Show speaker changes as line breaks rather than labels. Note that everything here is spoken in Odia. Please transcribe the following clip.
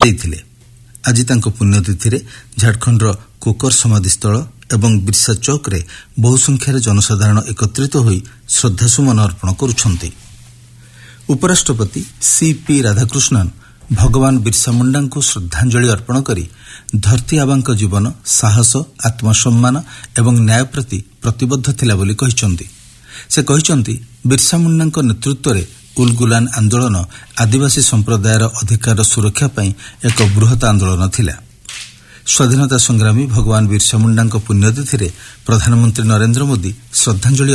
ଦେଇଥିଲେ। ଆଜି ତାଙ୍କ ପୁଣ୍ୟତିଥିରେ ଝାଡ଼ଖଣ୍ଡର କୋକର ସମାଧିସ୍ଥଳ ଏବଂ ବିର୍ସା ଚୌକରେ ବହୁ ସଂଖ୍ୟାରେ ଜନସାଧାରଣ ଏକତ୍ରିତ ହୋଇ ଶ୍ରଦ୍ଧାସୁମନ ଅର୍ପଣ କରୁଛନ୍ତି। ଉପରାଷ୍ଟ୍ରପତି ସିପି ରାଧାକୃଷ୍ଣନ୍ ଭଗବାନ ବିର୍ସା ମୁଣ୍ଡାଙ୍କୁ ଶ୍ରଦ୍ଧାଞ୍ଜଳି ଅର୍ପଣ କରି ଧରତୀ ଆବାଙ୍କ ଜୀବନ ସାହସ, ଆତ୍ମସମ୍ମାନ ଏବଂ ନ୍ୟାୟ ପ୍ରତି ପ୍ରତିବଦ୍ଧ ଥିଲା ବୋଲି କହିଛନ୍ତି। ସେ କହିଛନ୍ତି ବିର୍ସା ମୁଣ୍ଡାଙ୍କ ନେତୃତ୍ୱରେ ଉଲଗୁଲାନ ଆନ୍ଦୋଳନ ଆଦିବାସୀ ସମ୍ପ୍ରଦାୟର ଅଧିକାର ସୁରକ୍ଷା ପାଇଁ ଏକ ବୃହତ ଆନ୍ଦୋଳନ ଥିଲା। ସ୍ୱାଧୀନତା ସଂଗ୍ରାମୀ ଭଗବାନ ବିର୍ସା ମୁଣ୍ଡାଙ୍କ ପୁଣ୍ୟତିଥିରେ ପ୍ରଧାନମନ୍ତ୍ରୀ ନରେନ୍ଦ୍ର ମୋଦି ଶ୍ରଦ୍ଧାଞ୍ଜଳି